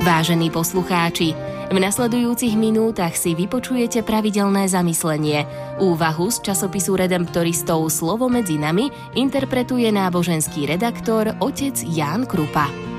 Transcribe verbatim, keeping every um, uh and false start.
Vážení poslucháči, v nasledujúcich minútach si vypočujete pravidelné zamyslenie. Úvahu z časopisu Redemptoristov Slovo medzi nami interpretuje náboženský redaktor otec Ján Krupa.